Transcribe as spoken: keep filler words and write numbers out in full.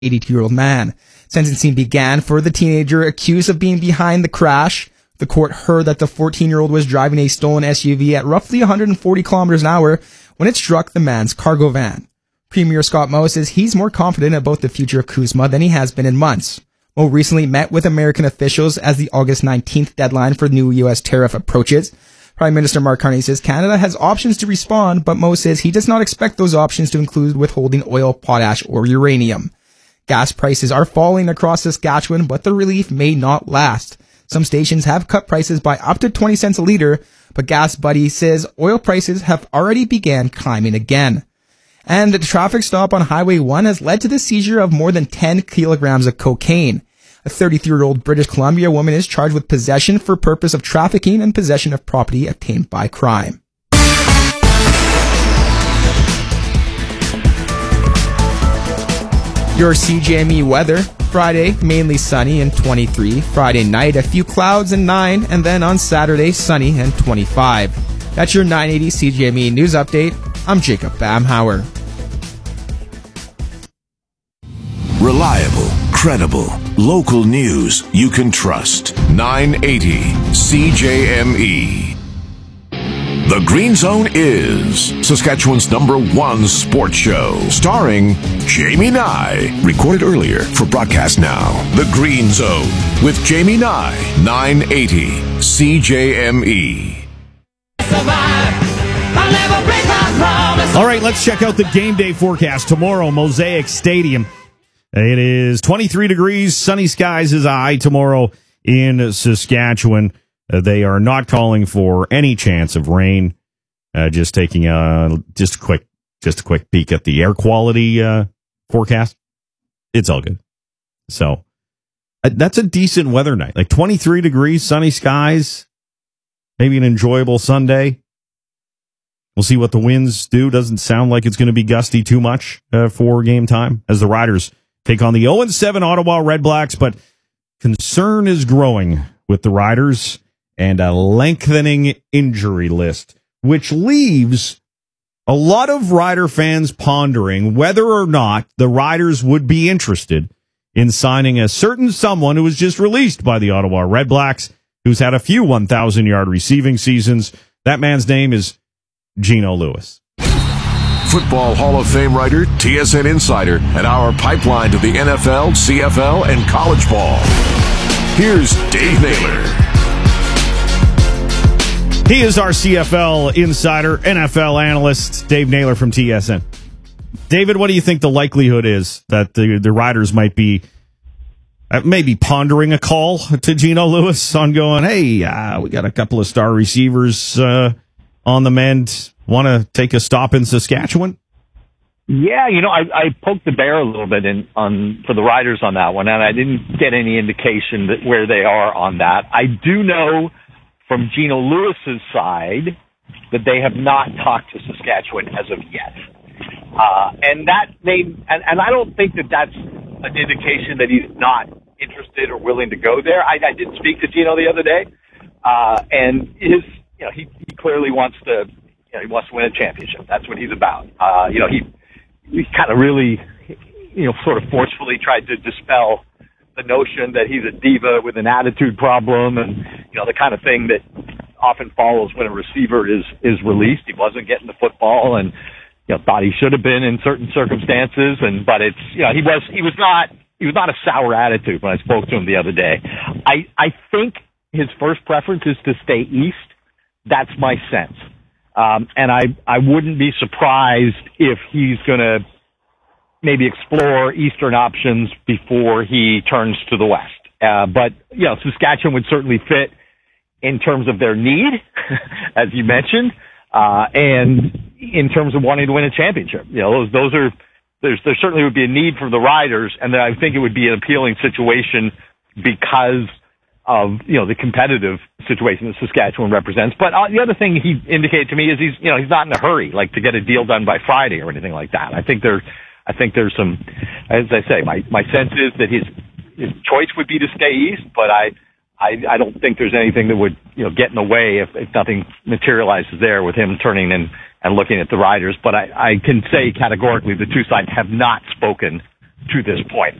eighty-two-year-old man. Sentencing began for the teenager accused of being behind the crash. The court heard that the fourteen-year-old was driving a stolen S U V at roughly one hundred forty kilometers an hour when it struck the man's cargo van. Premier Scott Moe says he's more confident about the future of CUSMA than he has been in months. Moe recently met with American officials as the August nineteenth deadline for new U S tariff approaches. Prime Minister Mark Carney says Canada has options to respond, but Moe says he does not expect those options to include withholding oil, potash, or uranium. Gas prices are falling across Saskatchewan, but the relief may not last. Some stations have cut prices by up to twenty cents a litre, but Gas Buddy says oil prices have already began climbing again. And the traffic stop on Highway one has led to the seizure of more than ten kilograms of cocaine. A thirty-three-year-old British Columbia woman is charged with possession for purpose of trafficking and possession of property obtained by crime. Your C J M E weather. Friday, mainly sunny and twenty-three. Friday night, a few clouds and nine. And then on Saturday, sunny and twenty-five. That's your nine eighty C J M E News Update. I'm Jacob Bamhauer. Reliable, credible, local news you can trust. nine eighty C J M E. The Green Zone is Saskatchewan's number one sports show, starring Jamie Nye. Recorded earlier for broadcast now. The Green Zone with Jamie Nye, nine eighty C J M E. All right, let's check out the game day forecast. Tomorrow, Mosaic Stadium. It is twenty-three degrees, sunny skies is a high tomorrow in Saskatchewan. Uh, they are not calling for any chance of rain. Uh, just taking a just a quick just a quick peek at the air quality uh, forecast. It's all good. So uh, that's a decent weather night. Like twenty-three degrees, sunny skies, maybe an enjoyable Sunday. We'll see what the winds do. Doesn't sound like it's going to be gusty too much uh, for game time as the Riders take on the oh and seven Ottawa Redblacks, but concern is growing with the Riders and a lengthening injury list, which leaves a lot of Rider fans pondering whether or not the Riders would be interested in signing a certain someone who was just released by the Ottawa Redblacks, who's had a few one thousand yard receiving seasons. That man's name is Geno Lewis. Football Hall of Fame writer, T S N insider, and our pipeline to the N F L, C F L, and college ball. Here's Dave Naylor. He is our C F L insider, N F L analyst, Dave Naylor from T S N. David, what do you think the likelihood is that the, the Riders might be uh, maybe pondering a call to Geno Lewis on going, hey, uh, we got a couple of star receivers uh, on the mend. Want to take a stop in Saskatchewan? Yeah, you know, I, I poked the bear a little bit in, on for the Riders on that one, and I didn't get any indication that where they are on that. I do know from Geno Lewis's side that they have not talked to Saskatchewan as of yet. Uh, and that may, and, and I don't think that that's an indication that he's not interested or willing to go there. I, I did speak to Geno the other day, uh, and his, you know, he, he clearly wants to, you know, he wants to win a championship. That's what he's about. Uh, you know, he, he kind of really, you know, sort of forcefully tried to dispel the notion that he's a diva with an attitude problem and, you know, the kind of thing that often follows when a receiver is, is released. He wasn't getting the football and, you know, thought he should have been in certain circumstances. And, but it's, you know, he was, he was not, he was not a sour attitude when I spoke to him the other day. I, I think his first preference is to stay east. That's my sense. Um, and I, I wouldn't be surprised if he's going to maybe explore eastern options before he turns to the west. Uh, but, you know, Saskatchewan would certainly fit in terms of their need, as you mentioned, uh, and in terms of wanting to win a championship. You know, those, those are, there's, there certainly would be a need for the Riders, and then I think it would be an appealing situation because of, you know, the competitive situation that Saskatchewan represents. But uh, the other thing he indicated to me is he's, you know, he's not in a hurry, like to get a deal done by Friday or anything like that. I think there, I think there's some, as I say, my, my sense is that his, his choice would be to stay east, but I, I, I don't think there's anything that would, you know, get in the way if, if nothing materializes there with him turning and, and looking at the Riders. But I, I can say categorically the two sides have not spoken to this point.